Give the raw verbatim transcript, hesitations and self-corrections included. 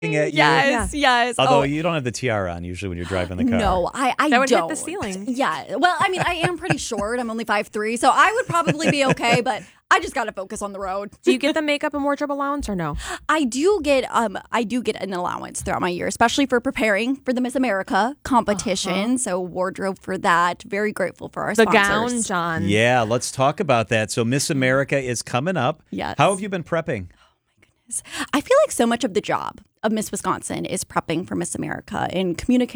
at you. Yes, yes. Although oh. you don't have the tiara on usually when you're driving the car. No, I, I That would don't. hit the ceiling. Yeah. Well, I mean, I am pretty short. I'm only five three, so I would probably be okay, but I just got to focus on the road. Do you get the makeup and wardrobe allowance or no? I do get um I do get an allowance throughout my year, especially for preparing for the Miss America competition. Uh-huh. So wardrobe for that. Very grateful for our the sponsors. gown, John. Yeah, let's talk about that. So Miss America is coming up. Yes. How have you been prepping? I feel like so much of the job of Miss Wisconsin is prepping for Miss America and communicating